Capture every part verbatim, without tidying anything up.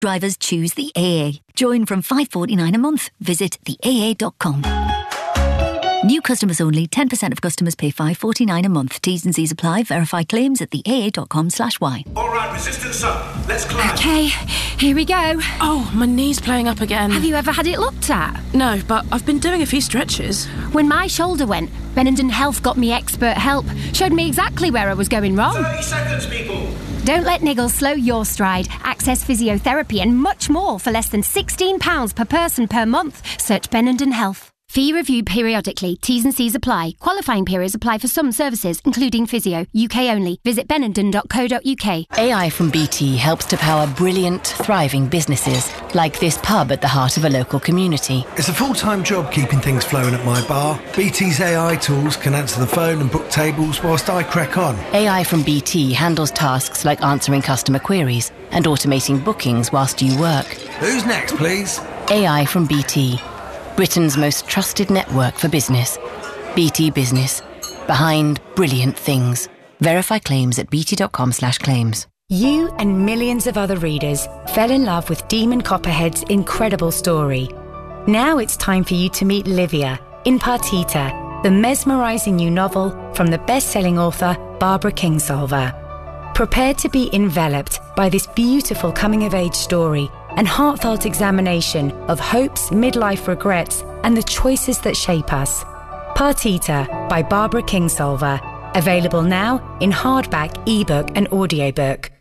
Drivers choose the A A. Join from five pounds forty-nine a month. Visit the A A dot com. New customers only. ten percent of customers pay five pounds forty-nine a month. T's and C's apply. Verify claims at the A A dot com slash Y. All right, resistance up. Let's climb. OK, here we go. Oh, my knee's playing up again. Have you ever had it looked at? No, but I've been doing a few stretches. When my shoulder went, Benenden Health got me expert help. Showed me exactly where I was going wrong. thirty seconds, people. Don't let niggles slow your stride. Access physiotherapy and much more for less than sixteen pounds per person per month. Search Benenden Health. Fee reviewed periodically. T's and C's apply. Qualifying periods apply for some services, including physio. U K only. Visit benenden dot co dot U K. A I from B T helps to power brilliant, thriving businesses, like this pub at the heart of a local community. It's a full-time job keeping things flowing at my bar. B T's A I tools can answer the phone and book tables whilst I crack on. A I from B T handles tasks like answering customer queries and automating bookings whilst you work. Who's next, please? A I from B T. Britain's most trusted network for business. B T Business. Behind brilliant things. Verify claims at bt dot com slash claims. You and millions of other readers fell in love with Demon Copperhead's incredible story. Now it's time for you to meet Livia in Partita, the mesmerising new novel from the best-selling author Barbara Kingsolver. Prepare to be enveloped by this beautiful coming-of-age story and heartfelt examination of hopes, midlife regrets, and the choices that shape us. Partita by Barbara Kingsolver. Available now in hardback, ebook, and audiobook.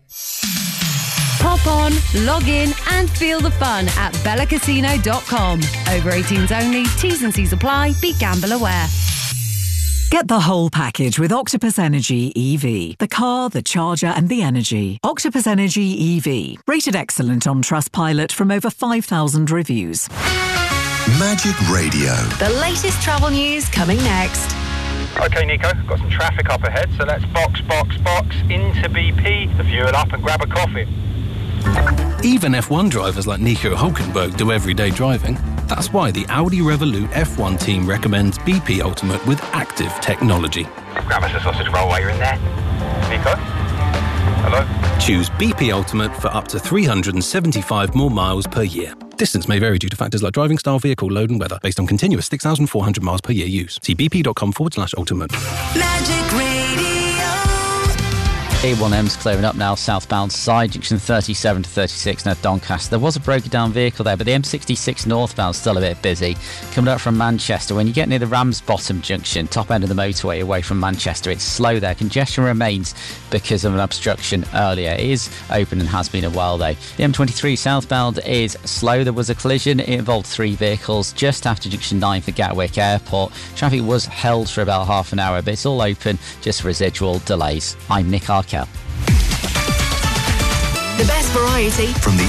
Pop on, log in, and feel the fun at bella casino dot com. Over eighteens only. T's and C's apply. Be gamble aware. Get the whole package with Octopus Energy E V. The car, the charger and the energy. Octopus Energy E V. Rated excellent on Trustpilot from over five thousand reviews. Magic Radio. The latest travel news coming next. OK, Nico, got some traffic up ahead, so let's box, box, box into B P, to fuel up and grab a coffee. Even F one drivers like Nico Hülkenberg do everyday driving. That's why the Audi Revolut F one team recommends B P Ultimate with active technology. Grab us a sausage roll while you're in there. Nico? Hello? Choose B P Ultimate for up to three hundred seventy-five more miles per year. Distance may vary due to factors like driving style, vehicle load and weather, based on continuous six thousand four hundred miles per year use. See bp.com forward slash ultimate. Magic Radio. A one M's clearing up now, southbound side, junction thirty-seven to thirty-six near Doncaster. There was a broken down vehicle there, but the M sixty-six northbound still a bit busy. Coming up from Manchester, when you get near the Ramsbottom junction, top end of the motorway away from Manchester, it's slow there. Congestion remains because of an obstruction earlier. It is open and has been a while though. The M twenty-three southbound is slow. There was a collision. It involved three vehicles just after junction nine for Gatwick Airport. Traffic was held for about half an hour, but it's all open, just residual delays. I'm Nick Arkell. The best variety from the